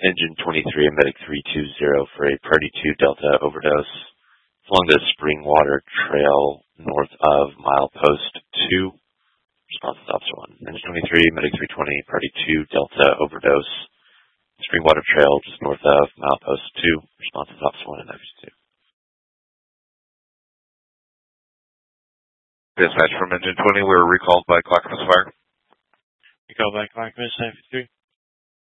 Engine 23 and Medic 320 for a Party 2 Delta overdose along the Springwater Trail north of Milepost 2. Response is Officer 1. Engine 23, Medic 320, Party 2 Delta overdose. Springwater Trail just north of Milepost 2. Response is Officer 1 and Officer 2. Dispatch from Engine 20, we were recalled by Clackamas Fire. Recalled by Clackamas 93.